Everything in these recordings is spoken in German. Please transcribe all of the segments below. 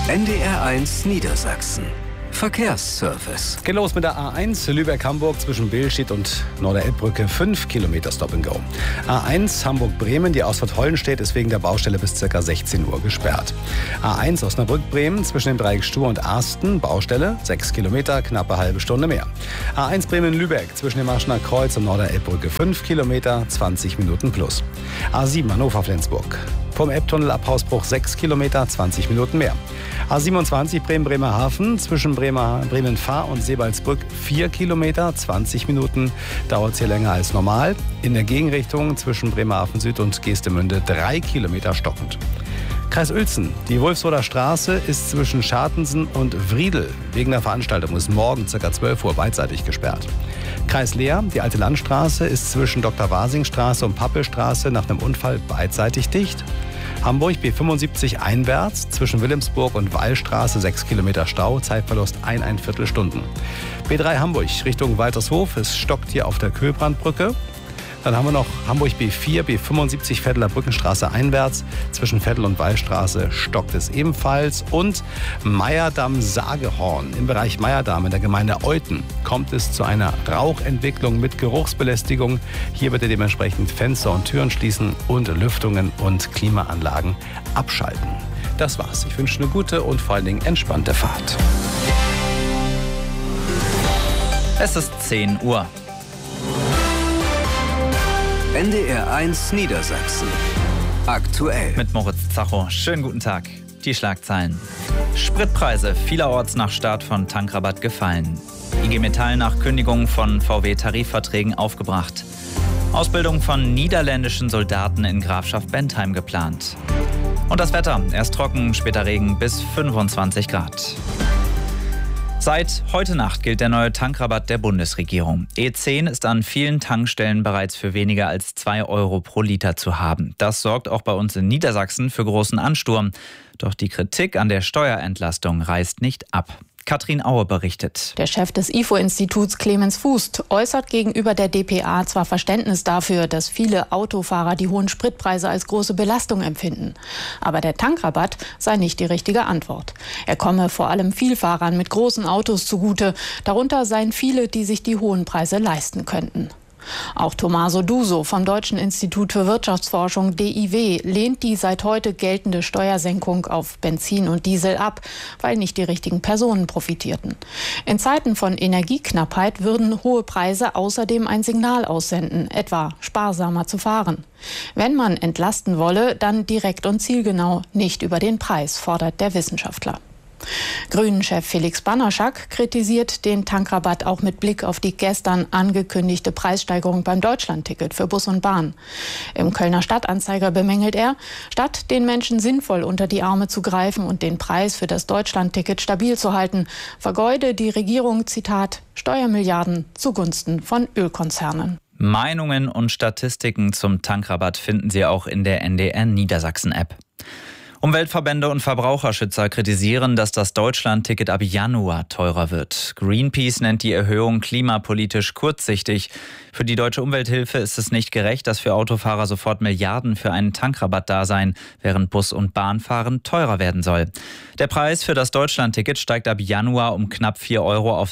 NDR1 Niedersachsen. Verkehrsservice. Geht los mit der A1 Lübeck-Hamburg zwischen Billstedt und Norderelbbrücke. 5 Kilometer Stop and Go. A1 Hamburg-Bremen, die Ausfahrt Hollenstedt ist wegen der Baustelle bis ca. 16 Uhr gesperrt. A1 Osnabrück-Bremen zwischen dem Dreieck Stur und Arsten, Baustelle, 6 Kilometer, knappe halbe Stunde mehr. A1 Bremen-Lübeck zwischen dem Aschener Kreuz und Norderelbbrücke. 5 Kilometer, 20 Minuten plus. A7 Hannover-Flensburg. Vom Ebbtunnel ab Hausbruch 6 Kilometer, 20 Minuten mehr. A27 Bremen-Bremerhaven zwischen Bremen-Fahr und Sebalsbrück 4 Kilometer, 20 Minuten, dauert es hier länger als normal. In der Gegenrichtung zwischen Bremerhaven Süd und Geestemünde 3 Kilometer stockend. Kreis Uelzen. Die Wolfsroder Straße ist zwischen Schartensen und Wriedel wegen der Veranstaltung ist morgen ca. 12 Uhr beidseitig gesperrt. Kreis Leer. Die Alte Landstraße ist zwischen Dr.-Wasing-Straße und Pappelstraße nach einem Unfall beidseitig dicht. Hamburg B75 einwärts zwischen Wilhelmsburg und Wallstraße 6 Kilometer Stau, Zeitverlust 1,25 Stunden. B3 Hamburg Richtung Waltershof, es stockt hier auf der Köhlbrandbrücke. Dann haben wir noch Hamburg B4, B75 Vetteler Brückenstraße einwärts. Zwischen Vettel und Wallstraße stockt es ebenfalls. Und Meyerdamm-Sagehorn. Im Bereich Meyerdamm in der Gemeinde Euthen kommt es zu einer Rauchentwicklung mit Geruchsbelästigung. Hier bitte dementsprechend Fenster und Türen schließen und Lüftungen und Klimaanlagen abschalten. Das war's. Ich wünsche eine gute und vor allen Dingen entspannte Fahrt. Es ist 10 Uhr. NDR1 Niedersachsen. Aktuell. Mit Moritz Zacho. Schönen guten Tag. Die Schlagzeilen. Spritpreise vielerorts nach Start von Tankrabatt gefallen. IG Metall nach Kündigung von VW-Tarifverträgen aufgebracht. Ausbildung von niederländischen Soldaten in Grafschaft Bentheim geplant. Und das Wetter. Erst trocken, später Regen bis 25 Grad. Seit heute Nacht gilt der neue Tankrabatt der Bundesregierung. E10 ist an vielen Tankstellen bereits für weniger als 2 Euro pro Liter zu haben. Das sorgt auch bei uns in Niedersachsen für großen Ansturm. Doch die Kritik an der Steuerentlastung reißt nicht ab. Katrin Aue berichtet. Der Chef des IFO-Instituts Clemens Fuß äußert gegenüber der dpa zwar Verständnis dafür, dass viele Autofahrer die hohen Spritpreise als große Belastung empfinden. Aber der Tankrabatt sei nicht die richtige Antwort. Er komme vor allem Vielfahrern mit großen Autos zugute. Darunter seien viele, die sich die hohen Preise leisten könnten. Auch Tommaso Duso vom Deutschen Institut für Wirtschaftsforschung DIW lehnt die seit heute geltende Steuersenkung auf Benzin und Diesel ab, weil nicht die richtigen Personen profitierten. In Zeiten von Energieknappheit würden hohe Preise außerdem ein Signal aussenden, etwa sparsamer zu fahren. Wenn man entlasten wolle, dann direkt und zielgenau, nicht über den Preis, fordert der Wissenschaftler. Grünen-Chef Felix Banaszak kritisiert den Tankrabatt auch mit Blick auf die gestern angekündigte Preissteigerung beim Deutschlandticket für Bus und Bahn. Im Kölner Stadtanzeiger bemängelt er, statt den Menschen sinnvoll unter die Arme zu greifen und den Preis für das Deutschlandticket stabil zu halten, vergeude die Regierung, Zitat, Steuermilliarden zugunsten von Ölkonzernen. Meinungen und Statistiken zum Tankrabatt finden Sie auch in der NDR Niedersachsen-App. Umweltverbände und Verbraucherschützer kritisieren, dass das Deutschlandticket ab Januar teurer wird. Greenpeace nennt die Erhöhung klimapolitisch kurzsichtig. Für die Deutsche Umwelthilfe ist es nicht gerecht, dass für Autofahrer sofort Milliarden für einen Tankrabatt da seien, während Bus- und Bahnfahren teurer werden soll. Der Preis für das Deutschlandticket steigt ab Januar um knapp 4 Euro auf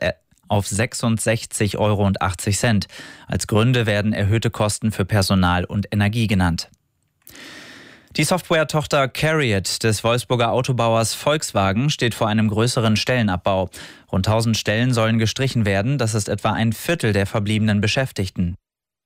66,80 Euro. Als Gründe werden erhöhte Kosten für Personal und Energie genannt. Die Software-Tochter CARIAD des Wolfsburger Autobauers Volkswagen steht vor einem größeren Stellenabbau. Rund 1000 Stellen sollen gestrichen werden, das ist etwa ein Viertel der verbliebenen Beschäftigten.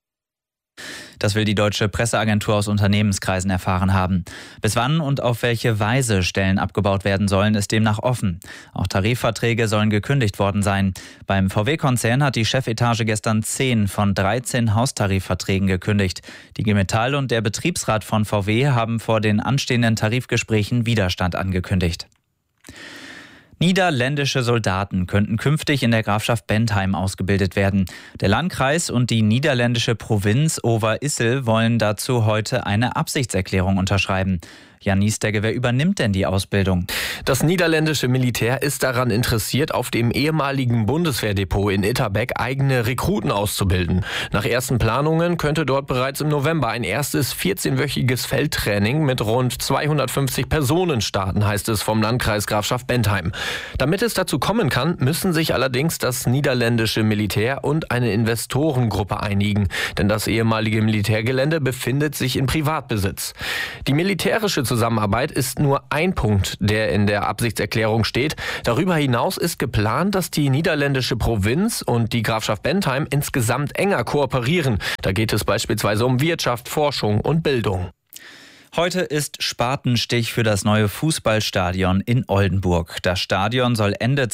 Das will die deutsche Presseagentur aus Unternehmenskreisen erfahren haben. Bis wann und auf welche Weise Stellen abgebaut werden sollen, ist demnach offen. Auch Tarifverträge sollen gekündigt worden sein. Beim VW-Konzern hat die Chefetage gestern 10 von 13 Haustarifverträgen gekündigt. Die IG Metall und der Betriebsrat von VW haben vor den anstehenden Tarifgesprächen Widerstand angekündigt. Niederländische Soldaten könnten künftig in der Grafschaft Bentheim ausgebildet werden. Der Landkreis und die niederländische Provinz Overijssel wollen dazu heute eine Absichtserklärung unterschreiben. Jan Niesdegge, wer übernimmt denn die Ausbildung? Das niederländische Militär ist daran interessiert, auf dem ehemaligen Bundeswehrdepot in Itterbeck eigene Rekruten auszubilden. Nach ersten Planungen könnte dort bereits im November ein erstes 14-wöchiges Feldtraining mit rund 250 Personen starten, heißt es vom Landkreis Grafschaft-Bentheim. Damit es dazu kommen kann, müssen sich allerdings das niederländische Militär und eine Investorengruppe einigen, denn das ehemalige Militärgelände befindet sich in Privatbesitz. Die militärische Zusammenarbeit ist nur ein Punkt, der in der Absichtserklärung steht. Darüber hinaus ist geplant, dass die niederländische Provinz und die Grafschaft Bentheim insgesamt enger kooperieren. Da geht es beispielsweise um Wirtschaft, Forschung und Bildung. Heute ist Spatenstich für das neue Fußballstadion in Oldenburg. Das Stadion soll Ende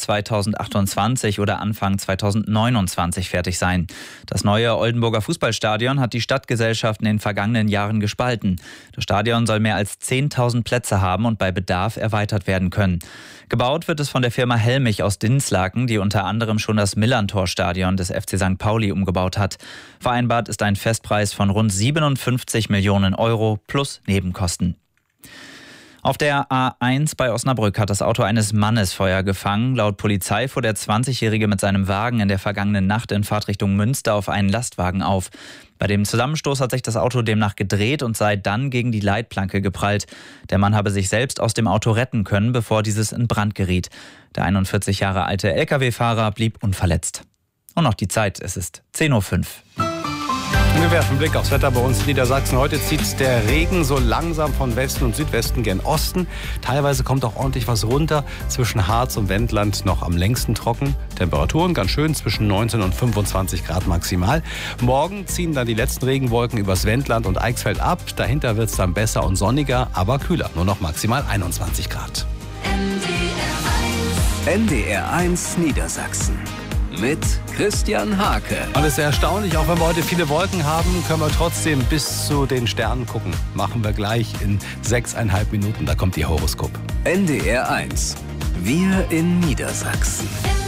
2028 oder Anfang 2029 fertig sein. Das neue Oldenburger Fußballstadion hat die Stadtgesellschaft in den vergangenen Jahren gespalten. Das Stadion soll mehr als 10.000 Plätze haben und bei Bedarf erweitert werden können. Gebaut wird es von der Firma Helmich aus Dinslaken, die unter anderem schon das Millerntor-Stadion des FC St. Pauli umgebaut hat. Vereinbart ist ein Festpreis von rund 57 Millionen Euro plus Nebenkosten. Auf der A1 bei Osnabrück hat das Auto eines Mannes Feuer gefangen. Laut Polizei fuhr der 20-Jährige mit seinem Wagen in der vergangenen Nacht in Fahrtrichtung Münster auf einen Lastwagen auf. Bei dem Zusammenstoß hat sich das Auto demnach gedreht und sei dann gegen die Leitplanke geprallt. Der Mann habe sich selbst aus dem Auto retten können, bevor dieses in Brand geriet. Der 41 Jahre alte Lkw-Fahrer blieb unverletzt. Und noch die Zeit, es ist 10:05 Uhr. Wir werfen einen Blick aufs Wetter bei uns in Niedersachsen. Heute zieht der Regen so langsam von Westen und Südwesten gen Osten. Teilweise kommt auch ordentlich was runter. Zwischen Harz und Wendland noch am längsten trocken. Temperaturen ganz schön zwischen 19 und 25 Grad maximal. Morgen ziehen dann die letzten Regenwolken übers Wendland und Eichsfeld ab. Dahinter wird es dann besser und sonniger, aber kühler. Nur noch maximal 21 Grad. NDR1 Niedersachsen. Mit Christian Hake. Alles sehr erstaunlich, auch wenn wir heute viele Wolken haben, können wir trotzdem bis zu den Sternen gucken. Machen wir gleich in 6,5 Minuten, da kommt Ihr Horoskop. NDR1. Wir in Niedersachsen.